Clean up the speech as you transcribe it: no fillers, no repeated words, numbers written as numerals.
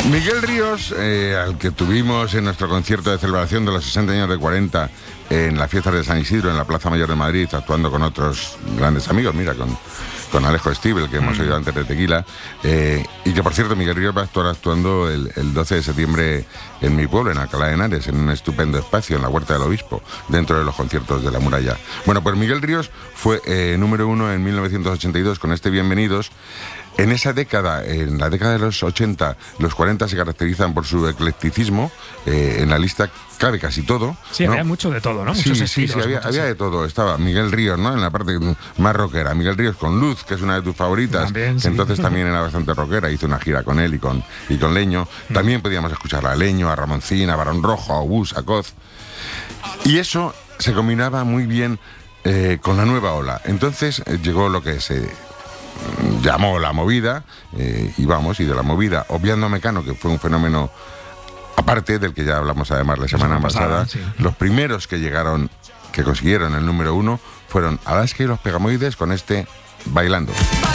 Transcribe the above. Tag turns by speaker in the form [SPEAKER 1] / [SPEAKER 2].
[SPEAKER 1] Miguel Ríos, al que tuvimos en nuestro concierto de celebración de los 60 años de 40 en las fiestas de San Isidro, en la Plaza Mayor de Madrid, actuando con otros grandes amigos, mira, con Alejo Stivel, que hemos oído antes de Tequila, y que, por cierto, Miguel Ríos va a estar actuando el 12 de septiembre en mi pueblo, en Alcalá de Henares, en un estupendo espacio, en la Huerta del Obispo, dentro de los conciertos de la Muralla. Bueno, pues Miguel Ríos fue número 1 en 1982 con este Bienvenidos. En esa década, en la década de los 80, los 40 se caracterizan por su eclecticismo. En la lista cabe casi todo.
[SPEAKER 2] Sí, ¿no? Había mucho de todo, ¿no? Muchos estilos,
[SPEAKER 1] sí, había de todo. Estaba Miguel Ríos, ¿no? En la parte más rockera. Miguel Ríos con Luz, que es una de tus favoritas, también, que sí. Entonces también era bastante rockera. Hizo una gira con él y con Leño. También podíamos escuchar a Leño, a Ramoncín, a Barón Rojo, a Obús, a Coz. Y eso se combinaba muy bien con la nueva ola. Entonces llegó lo que se llamó la movida, y de la movida, obviando a Mecano, que fue un fenómeno aparte del que ya hablamos además la semana pasada, sí. Los primeros que llegaron, que consiguieron el número 1, fueron Alaska y los Pegamoides con este Bailando.